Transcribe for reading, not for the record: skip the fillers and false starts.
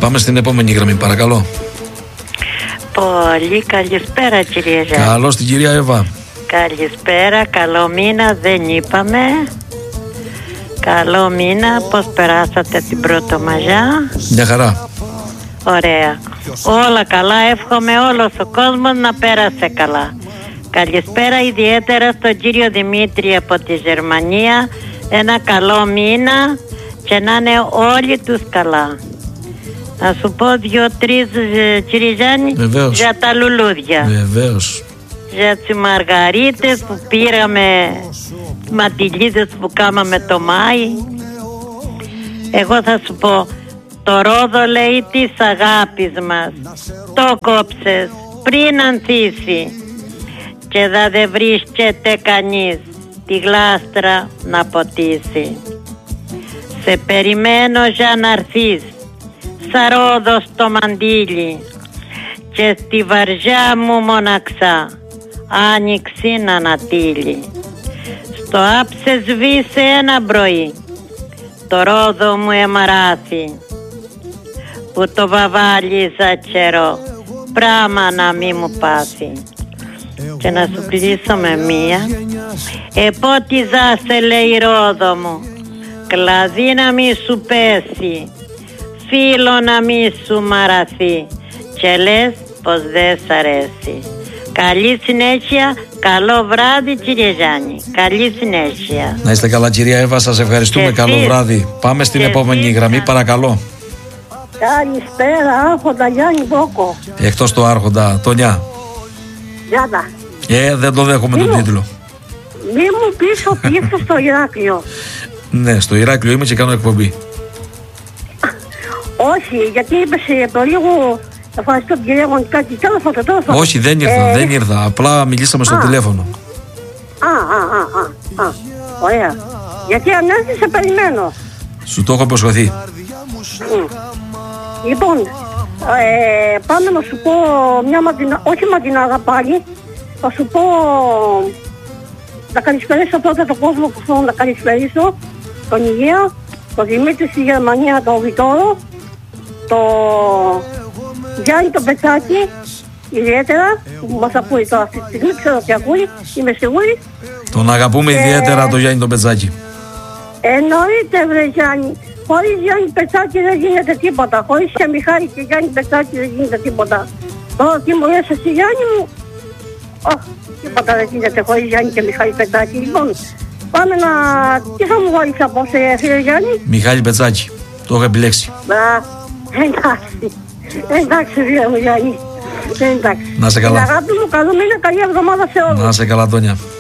Πάμε στην επόμενη γραμμή, παρακαλώ. Πολύ καλησπέρα, κυρία Γιάννη. Καλώς την κυρία Εύα. Καλησπέρα, καλό μήνα, δεν είπαμε. Καλό μήνα, πώς περάσατε την Πρωτομαγιά? Μια χαρά. Ωραία. Όλα καλά, εύχομαι όλος ο κόσμος να πέρασε καλά. Καλησπέρα ιδιαίτερα στον κύριο Δημήτρη από τη Γερμανία. Ένα καλό μήνα και να είναι όλοι τους καλά. Να σου πω 2-3, κύριε Γιάννη, Βεβαίως. για τα λουλούδια. Βεβαίως. Για τις μαργαρίτες που πήραμε, τις ματιλίδες που κάμαμε το Μάη. Εγώ θα σου πω, το ρόδο λέει της αγάπης μας, το κόψες πριν ανθίσει και δεν βρίσκεται κανείς τη γλάστρα να ποτίσει. Σε περιμένω για να έρθεις σαν ρόδο στο μαντίλι και στη βαριά μου μοναξά άνοιξη να ανατείλει. Στο άψε σβήσε ένα πρωί το ρόδο μου εμαράθη που το βαβάλιζα καιρό πράμα να μη μου πάθει. Και να σου κλείσω με μία. Επότιζα σε λέει ρόδο μου, κλαδί να μη σου πέσει, φίλο να μη σου μαραθεί και λες πως δεν σ' αρέσει. Καλή συνέχεια, καλό βράδυ κύριε Γιάννη. Καλή συνέχεια. Να είστε καλά κυρία Εύα, σας ευχαριστούμε. Καλό βράδυ. Πάμε στην επόμενη γραμμή, παρακαλώ. Καλησπέρα, Άρχοντα Γιάννη Μπόκο. Εκτός το Άρχοντα, Τονιά. Γιάννα. Δεν το δέχομαι τον τίτλο. Μη μου πεις ότι ήρθες στο Ηράκλειο. Ναι, στο Ηράκλειο είμαι και κάνω εκπομπή. Όχι, γιατί είπες το λίγο. Ευχαριστώ την κυρία Γονικάκη. Τέλος. Όχι, δεν ήρθα. Απλά μιλήσαμε στο τηλέφωνο. Ωραία. Γιατί αν έρθεις σε περιμένω. Σου το έχω υποσχεθεί. Λοιπόν, πάμε να σου πω μια όχι μαντινάδα πάλι. Θα σου πω να καλησπερίσω πρώτα τον κόσμο που θέλω να καλησπερίσω. Τον Υγεία, τον Δημήτρη στη Γερμανία, τον Βιτόρο, τον Γιάννη τον Πετσάκη, ιδιαίτερα, που μας ακούει τώρα αυτή τη στιγμή, ξέρω ότι ακούει, είμαι σίγουρη. Τον αγαπούμε ιδιαίτερα τον Γιάννη τον Πετσάκη. Εννοείται βρε Γιάννη, χωρίς Γιάννη Πετσάκη δεν γίνεται τίποτα, χωρίς και Μιχάλη και Γιάννη Πετσάκη δεν γίνεται τίποτα. Τώρα τι μου λες εσύ Γιάννη μου, τίποτα δεν γίνεται χωρίς Γιάννη και Μιχάλη Πετσάκη. Λοιπόν, πάμε να... Τι θα μου βάλεις από φίλε Γιάννη? Μιχάλη Πετσάκη, το έχω επιλέξει. Εντάξει φίλε μου Γιάννη, εντάξει. Να σε καλά. Αγάπη μου, καλό μήνα, καλή εβδομάδα σε όλους. Να σε καλά Τόνια.